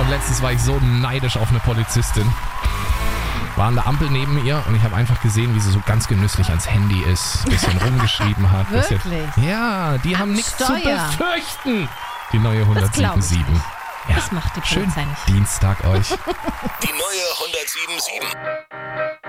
Und letztens war ich so neidisch auf eine Polizistin. War an der Ampel neben ihr und ich habe einfach gesehen, wie sie so ganz genüsslich ans Handy ist, bisschen rumgeschrieben hat. Wirklich? Ja, die haben nichts zu Steuer. befürchten. Die neue Das glaub ich 177. nicht. Ja, Das macht die schön Polizei nicht. Dienstag euch. Die neue 177.